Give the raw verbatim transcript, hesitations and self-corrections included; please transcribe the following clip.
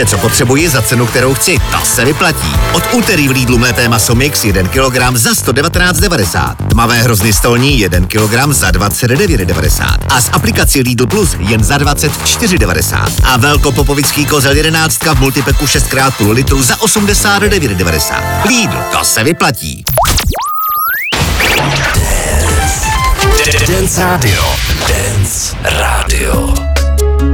Vše, co potřebuji za cenu, kterou chci, to se vyplatí. Od úterý v Lidlu mlété maso mix jeden kilogram za sto devatenáct devadesát. Tmavé hrozny stolní jeden kilogram za dvacet devět devadesát. A z aplikací Lidl Plus jen za dvacet čtyři devadesát. A velkopopovický kozel jedenáctka v multipeku šest krát půl litru za osmdesát devět devadesát. Lidl, to se vyplatí. Dance Radio. Dance Radio.